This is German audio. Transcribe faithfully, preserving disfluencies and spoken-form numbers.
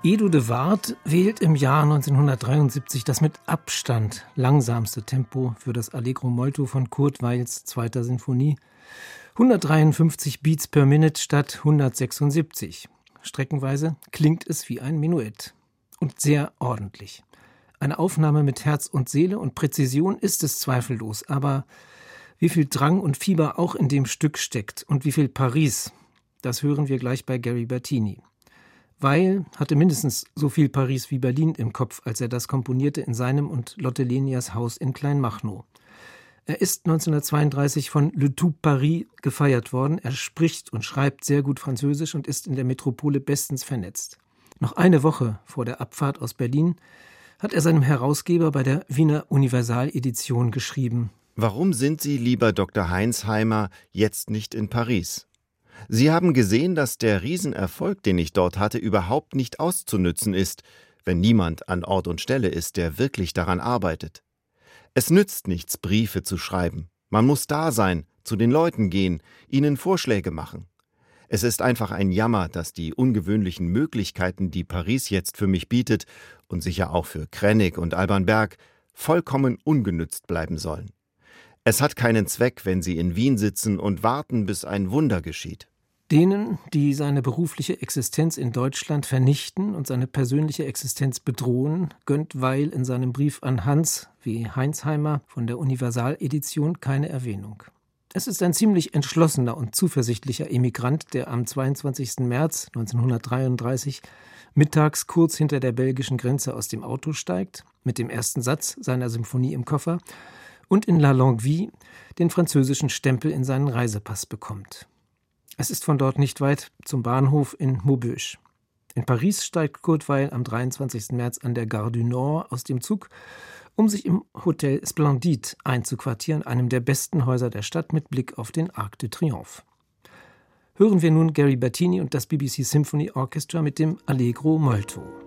Edo de Waard wählt im Jahr neunzehnhundertdreiundsiebzig das mit Abstand langsamste Tempo für das Allegro molto von Kurt Weils zweiter Sinfonie. hundertdreiundfünfzig Beats per Minute statt hundertsechsundsiebzig. Streckenweise klingt es wie ein Menuett. Und sehr ordentlich. Eine Aufnahme mit Herz und Seele und Präzision ist es zweifellos, aber wie viel Drang und Fieber auch in dem Stück steckt und wie viel Paris, das hören wir gleich bei Gary Bertini. Weil hatte mindestens so viel Paris wie Berlin im Kopf, als er das komponierte in seinem und Lotte Leniers Haus in Kleinmachnow. Er ist neunzehnhundertzweiunddreißig von Le Tout Paris gefeiert worden. Er spricht und schreibt sehr gut Französisch und ist in der Metropole bestens vernetzt. Noch eine Woche vor der Abfahrt aus Berlin hat er seinem Herausgeber bei der Wiener Universal-Edition geschrieben: Warum sind Sie, lieber Doktor Heinsheimer, jetzt nicht in Paris? Sie haben gesehen, dass der Riesenerfolg, den ich dort hatte, überhaupt nicht auszunützen ist, wenn niemand an Ort und Stelle ist, der wirklich daran arbeitet. Es nützt nichts, Briefe zu schreiben. Man muss da sein, zu den Leuten gehen, ihnen Vorschläge machen. Es ist einfach ein Jammer, dass die ungewöhnlichen Möglichkeiten, die Paris jetzt für mich bietet, und sicher auch für Krennig und Alban Berg, vollkommen ungenützt bleiben sollen. Es hat keinen Zweck, wenn Sie in Wien sitzen und warten, bis ein Wunder geschieht. Denen, die seine berufliche Existenz in Deutschland vernichten und seine persönliche Existenz bedrohen, gönnt Weil in seinem Brief an Hans W. Heinsheimer von der Universal-Edition keine Erwähnung. Es ist ein ziemlich entschlossener und zuversichtlicher Emigrant, der am zweiundzwanzigsten März neunzehnhundertdreiunddreißig mittags kurz hinter der belgischen Grenze aus dem Auto steigt, mit dem ersten Satz seiner Symphonie im Koffer, und in La Longue-Vie den französischen Stempel in seinen Reisepass bekommt. Es ist von dort nicht weit zum Bahnhof in Maubeuge. In Paris steigt Kurt Weil am dreiundzwanzigsten März an der Gare du Nord aus dem Zug, um sich im Hotel Splendide einzuquartieren, einem der besten Häuser der Stadt mit Blick auf den Arc de Triomphe. Hören wir nun Gary Bertini und das B B C Symphony Orchestra mit dem Allegro molto.